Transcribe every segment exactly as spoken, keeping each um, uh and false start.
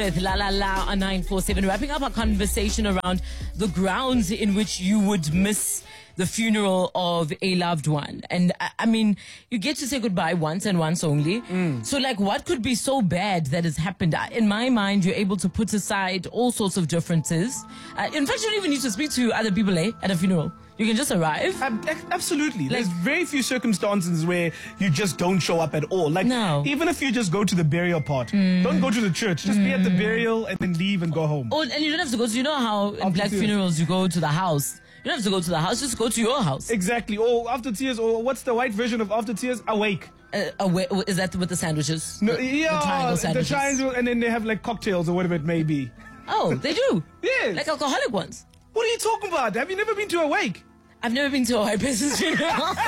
With La La La on nine four seven, wrapping up our conversation around the grounds in which you would miss the funeral of a loved one. And I, I mean, you get to say goodbye once and once only. Mm. So like, what could be so bad that has happened? In my mind, you're able to put aside all sorts of differences. Uh, in fact, you don't even need to speak to other people eh, at a funeral. You can just arrive. Um, absolutely. Like, There's very few circumstances where you just don't show up at all. Like, no. Even if you just go to the burial part, mm. don't go to the church. Just mm. be at the burial and then leave and go home. Oh, and you don't have to go to, you know how in After black tears. funerals you go to the house. You don't have to go to the house, just go to your house. Exactly. Or after tears, or what's the white version of after tears? Awake. Uh, away, is that with the sandwiches? No, the, yeah, the triangle sandwiches. The triangle, and then they have like cocktails or whatever it may be. Oh, they do? Yes. Like alcoholic ones. What are you talking about? Have you never been to Awake? I've never been to a white person's funeral.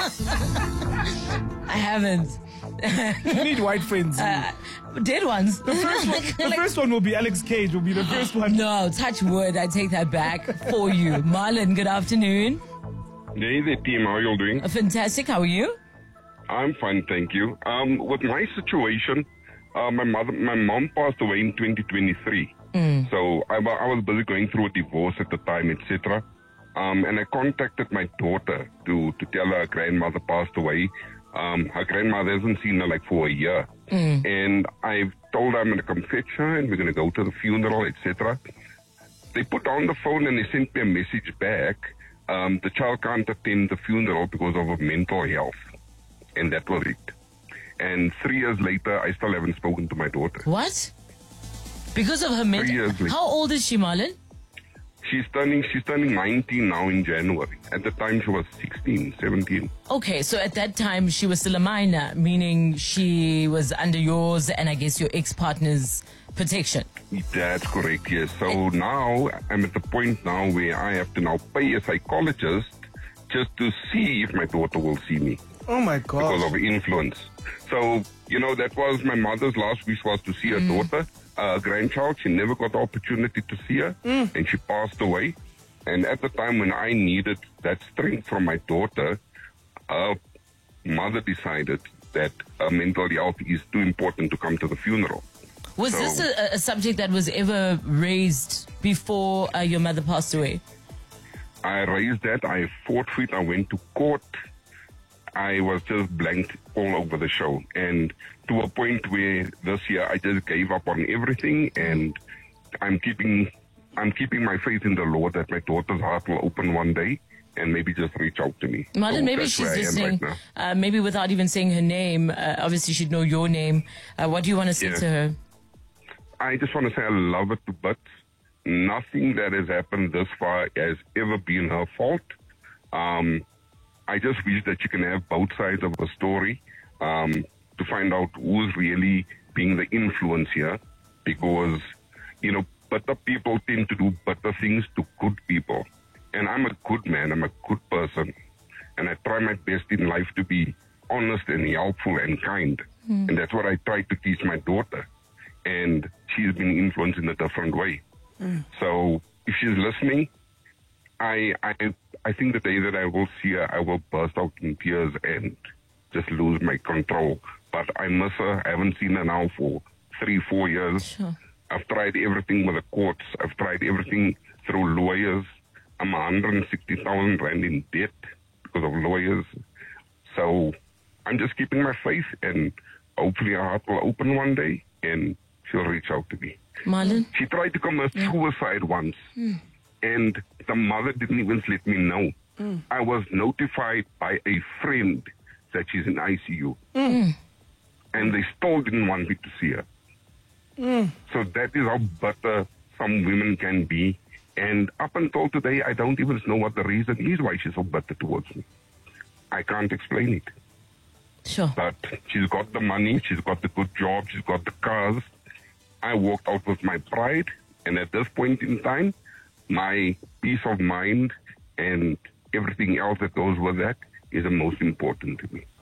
I haven't. You need white friends. Uh, dead ones. The first one, the like, first one will be Alex Cage. Will be the first one. No, touch wood. I take that back for you, Marlon. Good afternoon. Hey there, team. How are you all doing? Uh, fantastic. How are you? I'm fine, thank you. Um, with my situation, uh, my mother, my mom passed away in twenty twenty-three. Mm. So I, I was busy going through a divorce at the time, et cetera. Um, and I contacted my daughter to, to tell her, her grandmother passed away. Um, her grandmother hasn't seen her like for a year. Mm. And I've told her I'm going to come fetch her and we're going to go to the funeral, et cetera. They put on the phone and they sent me a message back. Um, the child can't attend the funeral because of her mental health. And that was it. And three years later, I still haven't spoken to my daughter. What? Because of her mental... Three years later. How old is she, Marlon? She's turning, she's turning nineteen now in January. At the time, she was sixteen, seventeen. Okay, so at that time, she was still a minor, meaning she was under yours and I guess your ex-partner's protection. That's correct, yes. So now, I'm at the point now where I have to now pay a psychologist just to see if my daughter will see me. Oh my God. Because of influence. So, you know, that was my mother's last wish, was to see her mm. daughter. Uh, grandchild, she never got the opportunity to see her, mm. and she passed away. And at the time when I needed that strength from my daughter, her mother decided that her mental health is too important to come to the funeral. Was so, this a, a subject that was ever raised before uh, your mother passed away? I raised that, I fought for it, I went to court. I was just blanked all over the show. And to a point where this year I just gave up on everything, and I'm keeping I'm keeping my faith in the Lord that my daughter's heart will open one day and maybe just reach out to me. Marlon, so maybe she's listening, right uh, maybe without even saying her name. Uh, obviously, she'd know your name. Uh, what do you want to say yeah. to her? I just want to say I love her to bits. Nothing that has happened this far has ever been her fault. Um, I just wish that you can have both sides of the story um, to find out who's really being the influence here, because, you know, better people tend to do better things to good people. And I'm a good man, I'm a good person, and I try my best in life to be honest and helpful and kind. Mm. And that's what I try to teach my daughter. And she's been influenced in a different way. Mm. So if she's listening, I, I I think the day that I will see her, I will burst out in tears and just lose my control. But I miss her. I haven't seen her now for three, four years. Sure. I've tried everything with the courts. I've tried everything through lawyers. I'm one hundred sixty thousand rand in debt because of lawyers. So I'm just keeping my faith, and hopefully her heart will open one day and she'll reach out to me. Marlon? She tried to commit yeah. suicide once. Mm. And the mother didn't even let me know. Mm. I was notified by a friend that she's in I C U. Mm. And they still didn't want me to see her. Mm. So that is how bitter some women can be. And up until today, I don't even know what the reason is why she's so bitter towards me. I can't explain it. Sure. But she's got the money, she's got the good job, she's got the cars. I walked out with my pride. And at this point in time, my peace of mind and everything else that goes with that is the most important to me.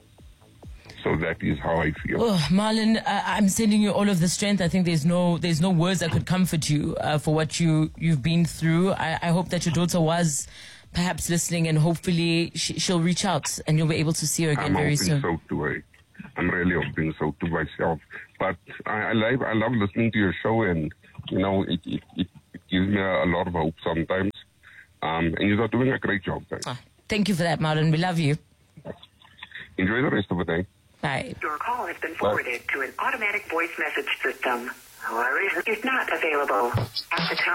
So that is how I feel. Oh, Marlon, uh, I'm sending you all of the strength. I think there's no there's no words that could comfort you uh, for what you, you've been through. I, I hope that your daughter was perhaps listening, and hopefully she, she'll reach out and you'll be able to see her again I'm very soon. So too, I, I'm really hoping so to myself. But I, I, love, I love listening to your show, and you know, it, it, it, it gives me a, a lot of hope sometimes. Um, and you're doing a great job, guys. Ah, thank you for that, Marlon. We love you. Enjoy the rest of the day. Bye. Your call has been forwarded to an automatic voice message system. However, is not available. At the time